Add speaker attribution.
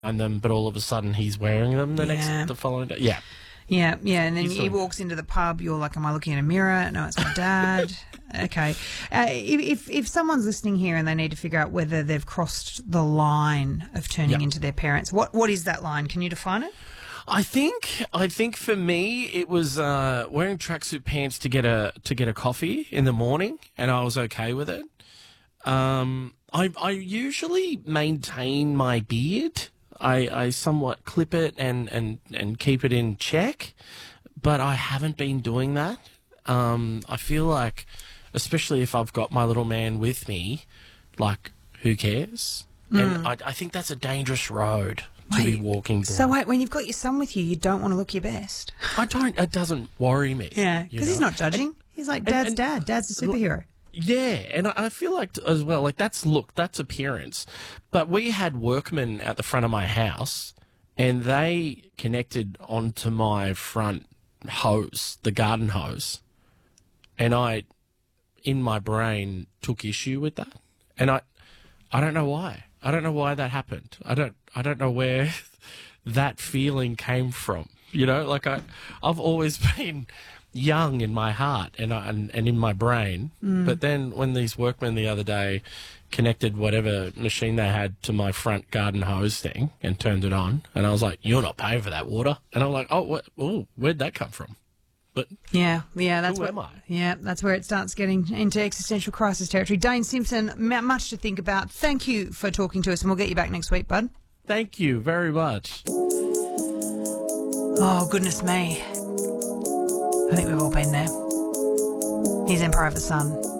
Speaker 1: and them, but all of a sudden he's wearing them the following day. Yeah.
Speaker 2: Yeah, and then he walks into the pub. You're like, "Am I looking in a mirror? No, it's my dad." Okay. If someone's listening here and they need to figure out whether they've crossed the line of turning into their parents, what is that line? Can you define it?
Speaker 1: I think for me it was wearing tracksuit pants to get a coffee in the morning, and I was okay with it. I usually maintain my beard. I somewhat clip it and keep it in check, but I haven't been doing that. I feel like, especially if I've got my little man with me, like, who cares? And I think that's a dangerous road to be walking down.
Speaker 2: So wait, when you've got your son with you, you don't want to look your best?
Speaker 1: I don't. It doesn't worry me.
Speaker 2: Yeah, because he's not judging. He's like, Dad's dad. Dad's the superhero.
Speaker 1: Yeah, and I feel like as well, like that's appearance. But we had workmen at the front of my house, and they connected onto my front hose, the garden hose, and I, in my brain, took issue with that, and I don't know why. I don't know why that happened. I don't know where that feeling came from. You know, like I've always been young in my heart and in my brain, but then when these workmen the other day connected whatever machine they had to my front garden hose thing and turned it on, and I was like, "You're not paying for that water," and I'm like, "Oh, where'd that come from?" But
Speaker 2: yeah, that's
Speaker 1: who am I?
Speaker 2: Yeah, that's where it starts getting into existential crisis territory. Dane Simpson, much to think about. Thank you for talking to us, and we'll get you back next week, bud.
Speaker 1: Thank you very much.
Speaker 2: Oh, goodness me. I think we've all been there. Here's Empire of the Sun.